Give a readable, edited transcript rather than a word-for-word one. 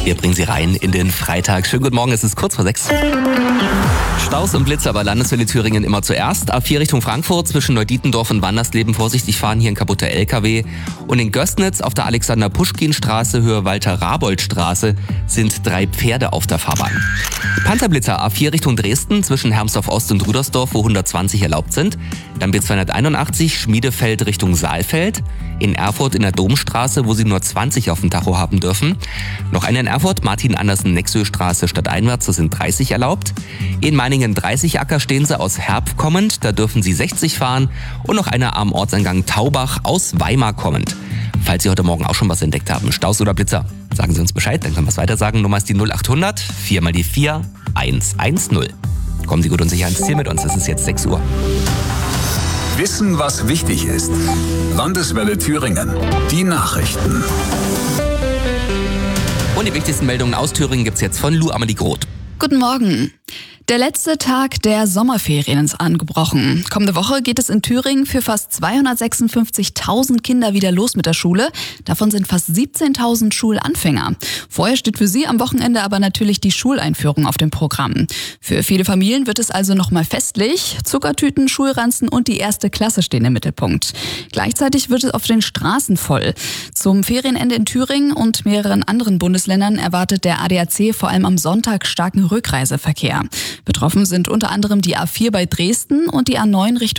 Wir bringen Sie rein in den Freitag. Schönen guten Morgen, es ist kurz vor 6. Staus und Blitze bei Landeswelle Thüringen immer zuerst. A4 Richtung Frankfurt zwischen Neudietendorf und Wandersleben vorsichtig fahren, hier ein kaputter LKW. Und in Gößnitz auf der Alexander-Puschkin-Straße, Höhe Walter-Rabold-Straße sind 3 Pferde auf der Fahrbahn. Panzerblitzer A4 Richtung Dresden zwischen Hermsdorf Ost und Rüdersdorf, wo 120 erlaubt sind. Dann B281 Schmiedefeld Richtung Saalfeld. In Erfurt in der Domstraße, wo Sie nur 20 auf dem Tacho haben dürfen. Noch eine in Erfurt, Martin-Andersen-Nexö-Straße stadteinwärts, das sind 30 erlaubt. In Meiningen 30 Acker stehen Sie aus Herb kommend, da dürfen Sie 60 fahren. Und noch eine am Ortseingang Taubach aus Weimar kommend. Falls Sie heute Morgen auch schon was entdeckt haben, Staus oder Blitzer, sagen Sie uns Bescheid, dann können wir es weiter sagen. Nummer ist die 0800 4 mal die 4 110. Kommen Sie gut und sicher ans Ziel mit uns, es ist jetzt 6 Uhr. Wissen, was wichtig ist. Landeswelle Thüringen. Die Nachrichten. Und die wichtigsten Meldungen aus Thüringen gibt's jetzt von Lou Amelie Groth. Guten Morgen. Der letzte Tag der Sommerferien ist angebrochen. Kommende Woche geht es in Thüringen für fast 256.000 Kinder wieder los mit der Schule. Davon sind fast 17.000 Schulanfänger. Vorher steht für sie am Wochenende aber natürlich die Schuleinführung auf dem Programm. Für viele Familien wird es also nochmal festlich. Zuckertüten, Schulranzen und die 1. Klasse stehen im Mittelpunkt. Gleichzeitig wird es auf den Straßen voll. Zum Ferienende in Thüringen und mehreren anderen Bundesländern erwartet der ADAC vor allem am Sonntag starken Rückreiseverkehr. Betroffen sind unter anderem die A4 bei Dresden und die A9 Richtung